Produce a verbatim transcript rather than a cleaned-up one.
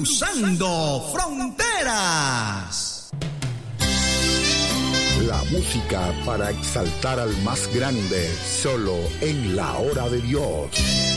Cruzando Fronteras. La música para exaltar al más grande, solo en la hora de Dios.